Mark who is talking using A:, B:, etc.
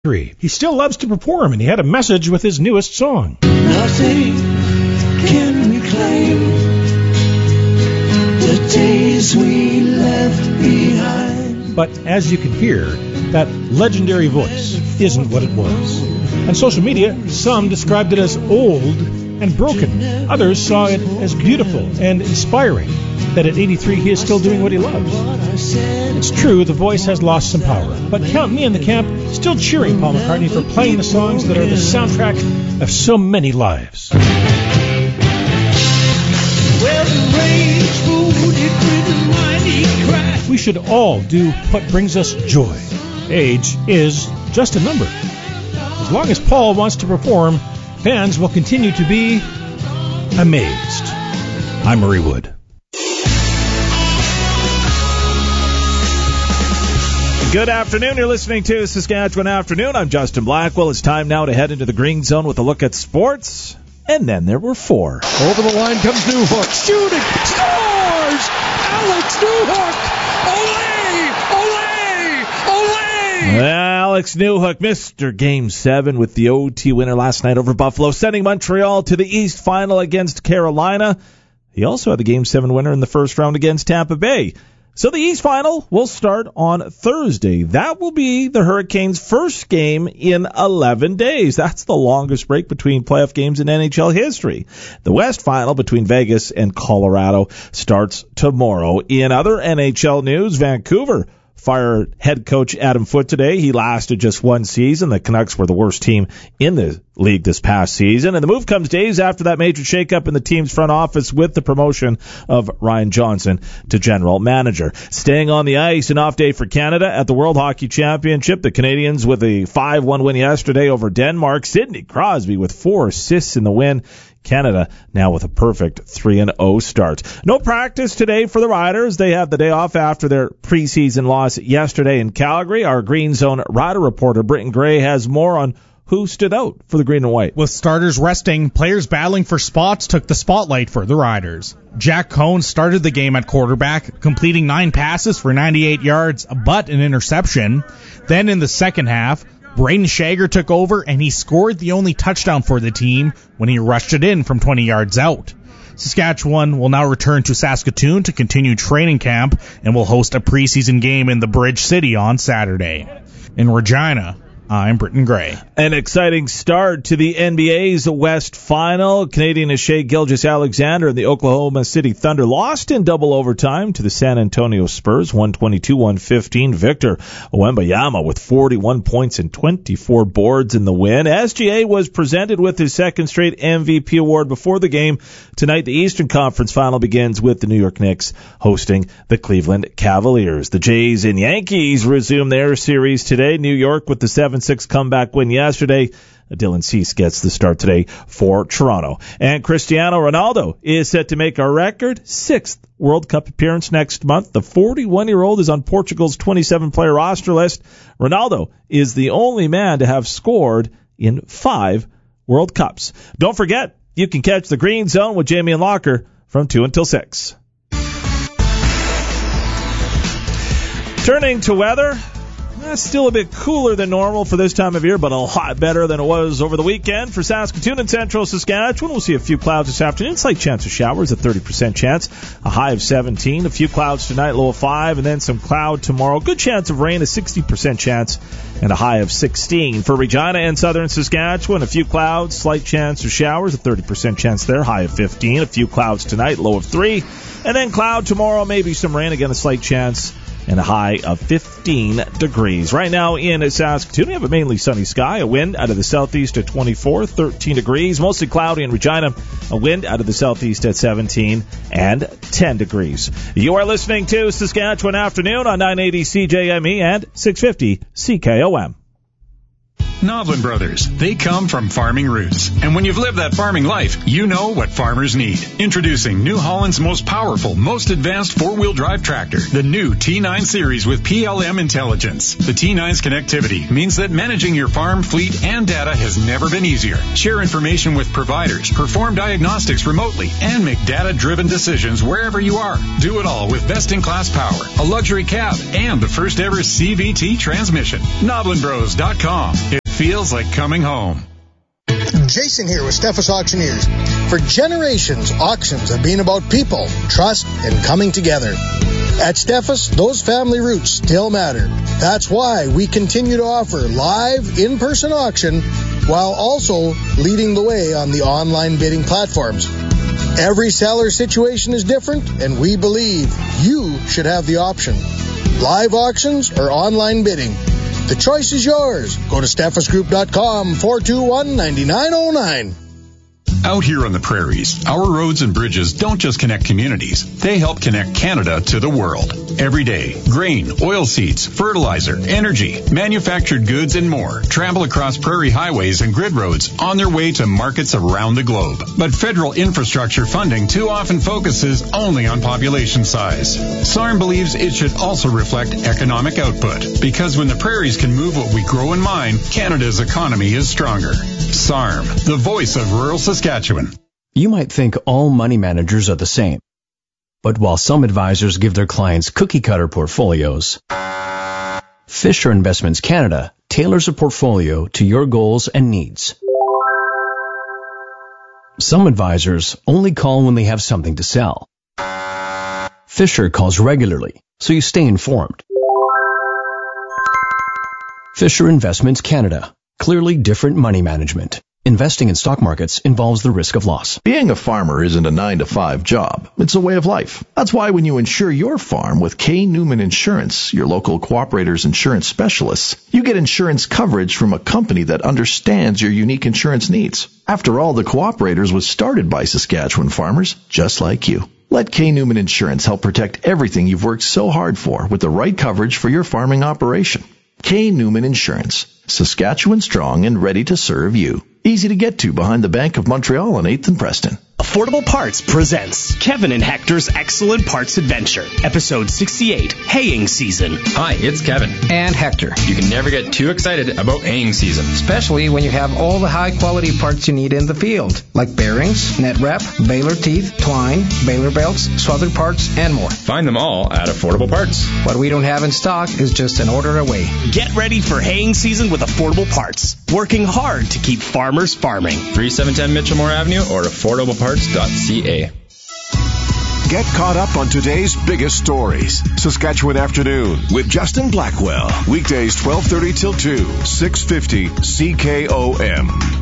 A: He still loves to perform, and he had a message with his newest song.
B: Nothing can reclaim the days we left behind.
A: But as you can hear, that legendary voice isn't what it was. On social media, some described it as old and broken. Others saw it as beautiful and inspiring, that at 83 he is still doing what he loves. It's true, the voice has lost some power, but count me in the camp still cheering Paul McCartney for playing the songs that are the soundtrack of so many lives. We should all do what brings us joy. Age is just a number. As long as Paul wants to perform, fans will continue to be amazed. I'm Murray Wood.
C: Good afternoon. You're listening to Saskatchewan Afternoon. I'm Justin Blackwell. It's time now to head into the green zone with a look at sports. And then there were four.
D: Over the line comes Newhook. Shooting. Scores! Alex Newhook! Ole! Ole! Ole!
C: Alex Newhook, Mr. Game 7 with the OT winner last night over Buffalo, sending Montreal to the East Final against Carolina. He also had the Game 7 winner in the first round against Tampa Bay. So the East Final will start on Thursday. That will be the Hurricanes' first game in 11 days. That's the longest break between playoff games in NHL history. The West Final between Vegas and Colorado starts tomorrow. In other NHL news, Vancouver fired head coach Adam Foote today. He lasted just one season. The Canucks were the worst team in the league this past season. And the move comes days after that major shakeup in the team's front office with the promotion of Ryan Johnson to general manager. Staying on the ice, an off day for Canada at the World Hockey Championship. The Canadians with a 5-1 win yesterday over Denmark. Sidney Crosby with 4 assists in the win. Canada now with a perfect 3-0 start. No practice today for the Riders. They have the day off after their preseason loss yesterday in Calgary. Our Green Zone Rider reporter Britton Gray has more on who stood out for the green and white.
E: With starters resting, players battling for spots took the spotlight for the Riders. Jack Cohn started the game at quarterback, completing 9 passes for 98 yards, but an interception. Then in the second half, Braden Shager took over, and he scored the only touchdown for the team when he rushed it in from 20 yards out. Saskatchewan will now return to Saskatoon to continue training camp and will host a preseason game in the Bridge City on Saturday. In Regina, I'm Britton Gray.
C: An exciting start to the NBA's West Final. Canadian Shai Gilgeous-Alexander and the Oklahoma City Thunder lost in double overtime to the San Antonio Spurs, 122-115. Victor Wembanyama with 41 points and 24 boards in the win. SGA was presented with his second straight MVP award before the game. Tonight, the Eastern Conference Final begins with the New York Knicks hosting the Cleveland Cavaliers. The Jays and Yankees resume their series today. New York with the 7-6 comeback win yesterday. Dylan Cease gets the start today for Toronto. And Cristiano Ronaldo is set to make a record 6th World Cup appearance next month. The 41-year-old is on Portugal's 27-player roster list. Ronaldo is the only man to have scored in 5 World Cups. Don't forget, you can catch the Green Zone with Jamie and Locker from 2 until 6. Turning to weather. Still a bit cooler than normal for this time of year, but a lot better than it was over the weekend. For Saskatoon and central Saskatchewan, we'll see a few clouds this afternoon. Slight chance of showers, a 30% chance. A high of 17. A few clouds tonight, low of 5, and then some cloud tomorrow. Good chance of rain, a 60% chance, and a high of 16. For Regina and southern Saskatchewan, a few clouds, slight chance of showers, a 30% chance there, high of 15. A few clouds tonight, low of 3. And then cloud tomorrow, maybe some rain, again a slight chance, and a high of 15 degrees. Right now in Saskatoon, we have a mainly sunny sky, a wind out of the southeast at 24, 13 degrees, mostly cloudy in Regina, a wind out of the southeast at 17 and 10 degrees. You are listening to Saskatchewan Afternoon on 980 CJME and 650 CKOM.
F: Noblin Brothers. They come from farming roots. And when you've lived that farming life, you know what farmers need. Introducing New Holland's most powerful, most advanced four-wheel drive tractor, the new T9 series with PLM intelligence. The T9's connectivity means that managing your farm, fleet, and data has never been easier. Share information with providers, perform diagnostics remotely, and make data-driven decisions wherever you are. Do it all with best-in-class power, a luxury cab, and the first-ever CVT transmission. NoblinBros.com. It feels like coming home.
G: Jason here with Steffes Auctioneers. For generations, auctions have been about people, trust, and coming together. At Steffes, those family roots still matter. That's why we continue to offer live, in-person auction while also leading the way on the online bidding platforms. Every seller situation is different, and we believe you should have the option. Live auctions or online bidding. The choice is yours. Go to SteffesGroup.com, 421-9909.
F: Out here on the prairies, our roads and bridges don't just connect communities. They help connect Canada to the world. Every day, grain, oilseeds, fertilizer, energy, manufactured goods, and more travel across prairie highways and grid roads on their way to markets around the globe. But federal infrastructure funding too often focuses only on population size. SARM believes it should also reflect economic output, because when the prairies can move what we grow and mine, Canada's economy is stronger. SARM, the voice of rural Saskatchewan.
H: You might think all money managers are the same. But while some advisors give their clients cookie-cutter portfolios, Fisher Investments Canada tailors a portfolio to your goals and needs. Some advisors only call when they have something to sell. Fisher calls regularly, so you stay informed. Fisher Investments Canada. Clearly different money management. Investing in stock markets involves the risk of loss.
I: Being a farmer isn't a 9-to-5 job. It's a way of life. That's why when you insure your farm with K. Newman Insurance, your local Cooperator's insurance specialists, you get insurance coverage from a company that understands your unique insurance needs. After all, the Cooperator's was started by Saskatchewan farmers just like you. Let K. Newman Insurance help protect everything you've worked so hard for with the right coverage for your farming operation. K. Newman Insurance, Saskatchewan strong and ready to serve you. Easy to get to behind the Bank of Montreal on 8th and Preston.
J: Affordable Parts presents Kevin and Hector's Excellent Parts Adventure, Episode 68, Haying Season.
K: Hi, it's Kevin.
L: And Hector.
K: You can never get too excited about haying season.
L: Especially when you have all the high-quality parts you need in the field, like bearings, net wrap, baler teeth, twine, baler belts, swathered parts, and more.
K: Find them all at Affordable Parts.
L: What we don't have in stock is just an order away.
J: Get ready for haying season with Affordable Parts. Working hard to keep farmers farming.
K: 3710 Mitchellmore Avenue or affordableparts.ca.
M: Get caught up on today's biggest stories. Saskatchewan Afternoon with Justin Blackwell. Weekdays 12:30 till 2, 650 CKOM.